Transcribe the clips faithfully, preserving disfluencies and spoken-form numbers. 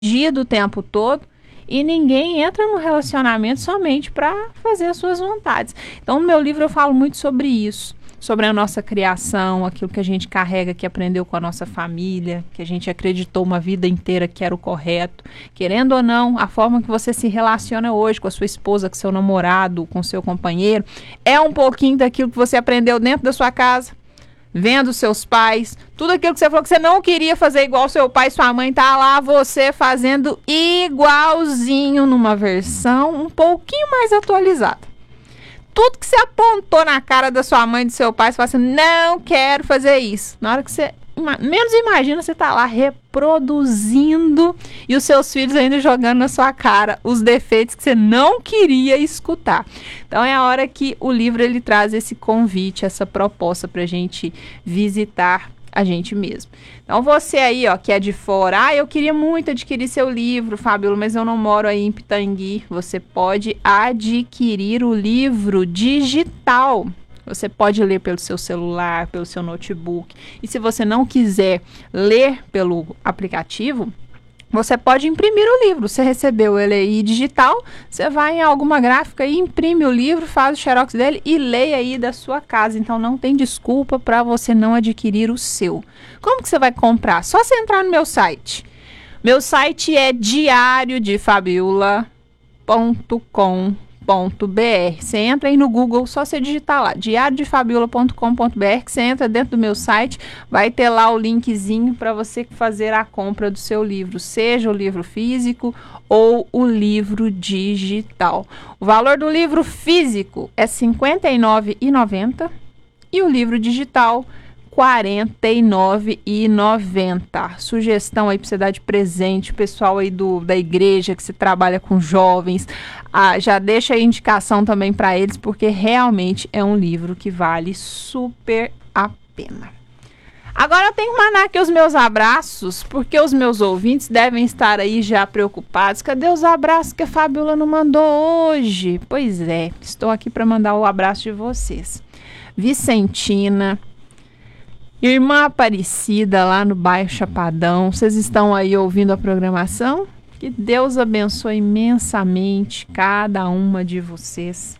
o tempo todo e ninguém entra no relacionamento somente para fazer as suas vontades. Então, no meu livro eu falo muito sobre isso, sobre a nossa criação, aquilo que a gente carrega, que aprendeu com a nossa família, que a gente acreditou uma vida inteira que era o correto. Querendo ou não, a forma que você se relaciona hoje com a sua esposa, com seu namorado, com seu companheiro, é um pouquinho daquilo que você aprendeu dentro da sua casa, vendo seus pais, tudo aquilo que você falou que você não queria fazer igual seu pai e sua mãe, tá lá você fazendo igualzinho numa versão um pouquinho mais atualizada. Tudo que você apontou na cara da sua mãe e do seu pai, você fala assim, não quero fazer isso. Na hora que você menos imagina, você tá lá reproduzindo e os seus filhos ainda jogando na sua cara os defeitos que você não queria escutar. Então é a hora que o livro ele traz esse convite, essa proposta pra gente visitar a gente mesmo. Então você aí, ó, que é de fora, ah, eu queria muito adquirir seu livro, Fabíola, mas eu não moro aí em Pitangui. Você pode adquirir o livro digital. Você pode ler pelo seu celular, pelo seu notebook. E se você não quiser ler pelo aplicativo, você pode imprimir o livro. Você recebeu ele aí digital, você vai em alguma gráfica e imprime o livro, faz o xerox dele e leia aí da sua casa. Então não tem desculpa para você não adquirir o seu. Como que você vai comprar? Só você entrar no meu site. Meu site é diário de fabiola ponto com ponto b r. Você entra aí no Google, só você digitar lá, diário de fabiola ponto com ponto b r, que você entra dentro do meu site, vai ter lá o linkzinho para você fazer a compra do seu livro, seja o livro físico ou o livro digital. O valor do livro físico é cinquenta e nove reais e noventa centavos e o livro digital quarenta e nove reais e noventa centavos. Sugestão aí para você dar de presente, pessoal aí do, da igreja que se trabalha com jovens, ah, já deixa aí indicação também para eles, porque realmente é um livro que vale super a pena. Agora eu tenho que mandar aqui os meus abraços, porque os meus ouvintes devem estar aí já preocupados. Cadê os abraços que a Fabíola não mandou hoje? Pois é, estou aqui para mandar o abraço de vocês. Vicentina, Irmã Aparecida, lá no bairro Chapadão. Vocês estão aí ouvindo a programação? Que Deus abençoe imensamente cada uma de vocês.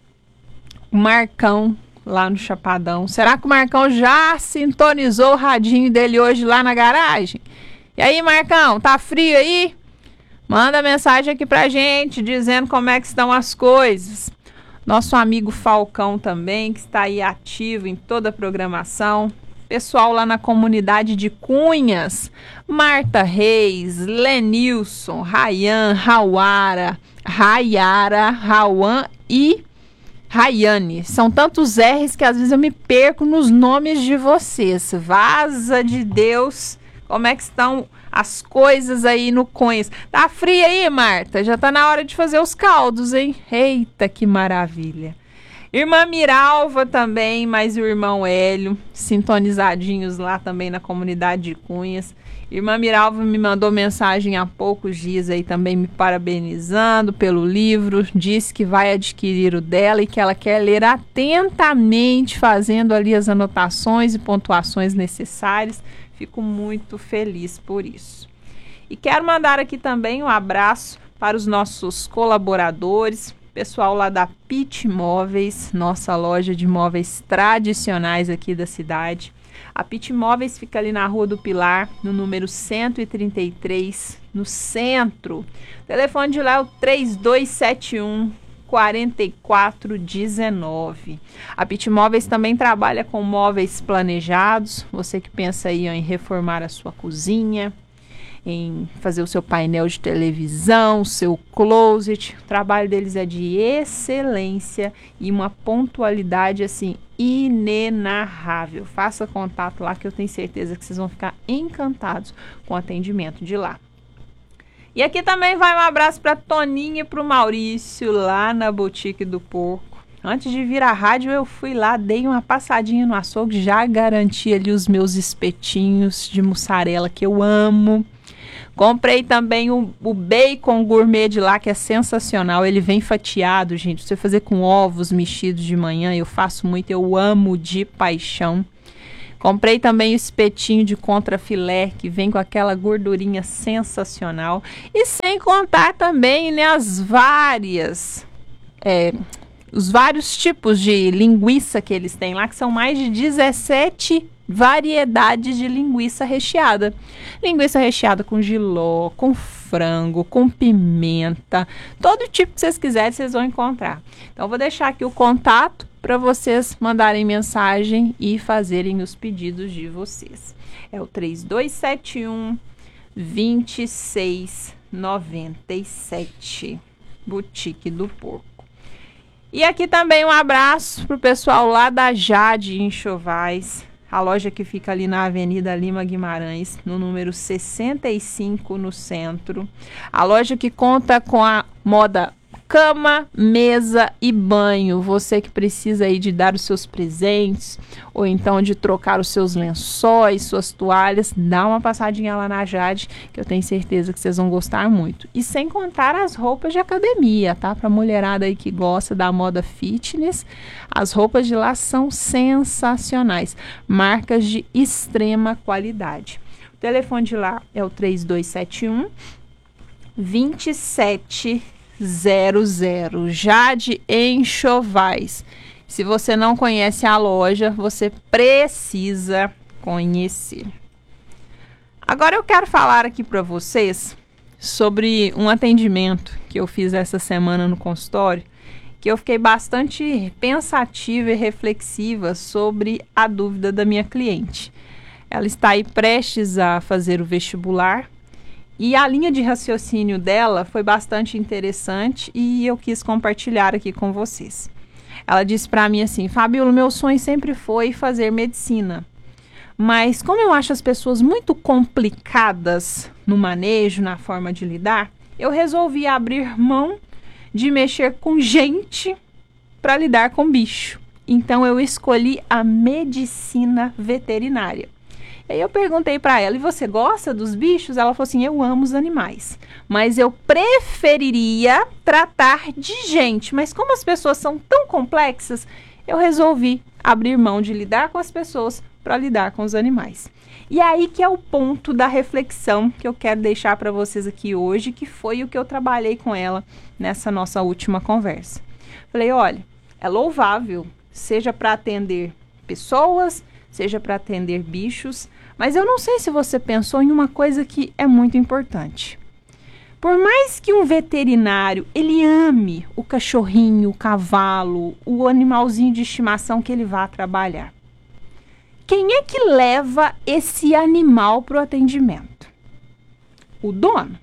O Marcão, lá no Chapadão. Será que o Marcão já sintonizou o radinho dele hoje lá na garagem? E aí, Marcão, tá frio aí? Manda mensagem aqui pra gente, dizendo como é que estão as coisas. Nosso amigo Falcão também, que está aí ativo em toda a programação. Pessoal lá na comunidade de Cunhas, Marta Reis, Lenilson, Rayan, Rauara, Rayara, Rauan e Rayane. São tantos R's que às vezes eu me perco nos nomes de vocês. Vaza de Deus, como é que estão as coisas aí no Cunhas? Tá frio aí, Marta? Já tá na hora de fazer os caldos, hein? Eita, que maravilha! Irmã Miralva também, mais o irmão Hélio, sintonizadinhos lá também na comunidade de Cunhas. Irmã Miralva me mandou mensagem há poucos dias aí também me parabenizando pelo livro, disse que vai adquirir o dela e que ela quer ler atentamente, fazendo ali as anotações e pontuações necessárias. Fico muito feliz por isso. E quero mandar aqui também um abraço para os nossos colaboradores, pessoal lá da Pit Móveis, nossa loja de móveis tradicionais aqui da cidade. A Pit Móveis fica ali na Rua do Pilar, no número cento e trinta e três, no centro. O telefone de lá é o três dois sete um, quatro quatro um nove. A Pit Móveis também trabalha com móveis planejados. Você que pensa aí ó, em reformar a sua cozinha, em fazer o seu painel de televisão, o seu closet. O trabalho deles é de excelência e uma pontualidade assim inenarrável. Faça contato lá que eu tenho certeza que vocês vão ficar encantados com o atendimento de lá. E aqui também vai um abraço para Toninha e para o Maurício lá na Boutique do Porco. Antes de vir à rádio eu fui lá, dei uma passadinha no açougue, já garanti ali os meus espetinhos de mussarela que eu amo. Comprei também o, o bacon gourmet de lá, que é sensacional. Ele vem fatiado, gente. Você fazer com ovos mexidos de manhã, eu faço muito, eu amo de paixão. Comprei também o espetinho de contrafilé, que vem com aquela gordurinha sensacional. E sem contar também, né, as várias... É, os vários tipos de linguiça que eles têm lá, que são mais de dezessete variedades de linguiça recheada. Linguiça recheada com jiló, com frango, com pimenta, todo tipo que vocês quiserem, vocês vão encontrar. Então, vou deixar aqui o contato para vocês mandarem mensagem e fazerem os pedidos de vocês. É o três dois sete um, dois seis nove sete, Boutique do Porco. E aqui também um abraço pro pessoal lá da Jade Enxovais, a loja que fica ali na Avenida Lima Guimarães, no número sessenta e cinco, no centro. A loja que conta com a moda cama, mesa e banho. Você que precisa aí de dar os seus presentes, ou então de trocar os seus lençóis, suas toalhas, dá uma passadinha lá na Jade, que eu tenho certeza que vocês vão gostar muito. E sem contar as roupas de academia, tá? Pra mulherada aí que gosta da moda fitness, as roupas de lá são sensacionais. Marcas de extrema qualidade. O telefone de lá é o três dois sete um, dois sete zero zero, Jade Enxovais. Se você não conhece a loja, você precisa conhecer. Agora eu quero falar aqui para vocês sobre um atendimento que eu fiz essa semana no consultório, que eu fiquei bastante pensativa e reflexiva sobre a dúvida da minha cliente. Ela está aí prestes a fazer o vestibular, e a linha de raciocínio dela foi bastante interessante e eu quis compartilhar aqui com vocês. Ela disse para mim assim: Fabíola, meu sonho sempre foi fazer medicina, mas como eu acho as pessoas muito complicadas no manejo, na forma de lidar, eu resolvi abrir mão de mexer com gente para lidar com bicho. Então eu escolhi a medicina veterinária. Aí eu perguntei para ela: e você gosta dos bichos? Ela falou assim: eu amo os animais, mas eu preferiria tratar de gente. Mas como as pessoas são tão complexas, eu resolvi abrir mão de lidar com as pessoas para lidar com os animais. E aí que é o ponto da reflexão que eu quero deixar para vocês aqui hoje, que foi o que eu trabalhei com ela nessa nossa última conversa. Falei: olha, é louvável, seja para atender pessoas, seja para atender bichos, mas eu não sei se você pensou em uma coisa que é muito importante. Por mais que um veterinário, ele ame o cachorrinho, o cavalo, o animalzinho de estimação que ele vá trabalhar, quem é que leva esse animal para o atendimento? O dono.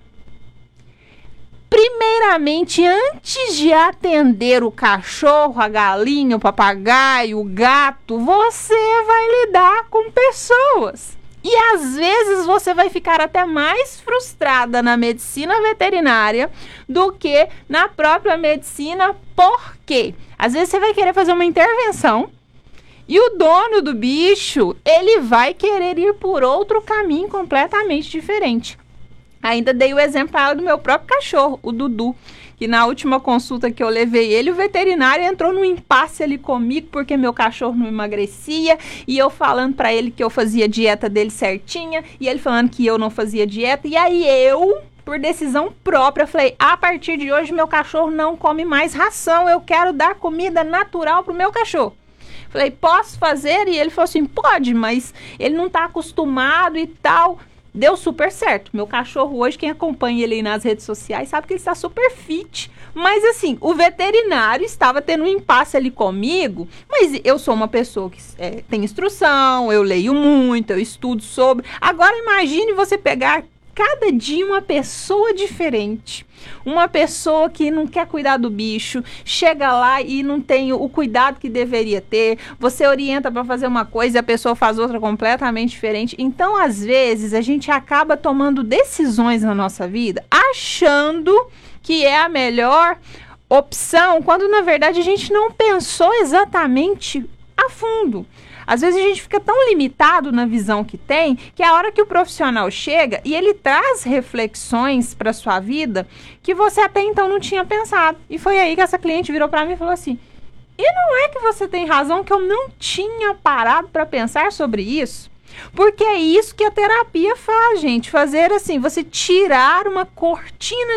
Primeiramente, antes de atender o cachorro, a galinha, o papagaio, o gato, você vai lidar com pessoas. E às vezes você vai ficar até mais frustrada na medicina veterinária do que na própria medicina. Por quê? Às vezes você vai querer fazer uma intervenção e o dono do bicho, ele vai querer ir por outro caminho completamente diferente. Ainda dei o exemplo do meu próprio cachorro, o Dudu, que na última consulta que eu levei ele, o veterinário entrou num impasse ali comigo, porque meu cachorro não emagrecia, e eu falando pra ele que eu fazia a dieta dele certinha, e ele falando que eu não fazia dieta, e aí eu, por decisão própria, falei: a partir de hoje meu cachorro não come mais ração, eu quero dar comida natural pro meu cachorro. Falei: posso fazer? E ele falou assim: pode, mas ele não tá acostumado e tal. Deu super certo. Meu cachorro hoje, quem acompanha ele aí nas redes sociais, sabe que ele está super fit. Mas assim, o veterinário estava tendo um impasse ali comigo, mas eu sou uma pessoa que é, tem instrução, eu leio muito, eu estudo sobre. Agora imagine você pegar cada dia uma pessoa diferente. Uma pessoa que não quer cuidar do bicho, chega lá e não tem o cuidado que deveria ter. Você orienta para fazer uma coisa e a pessoa faz outra completamente diferente. Então, às vezes, a gente acaba tomando decisões na nossa vida achando que é a melhor opção, quando na verdade a gente não pensou exatamente a fundo. Às vezes a gente fica tão limitado na visão que tem, que a hora que o profissional chega e ele traz reflexões para sua vida que você até então não tinha pensado. E foi aí que essa cliente virou para mim e falou assim: E não é que você tem razão, que eu não tinha parado para pensar sobre isso. Porque é isso que a terapia faz, gente. Fazer assim, você tirar uma cortina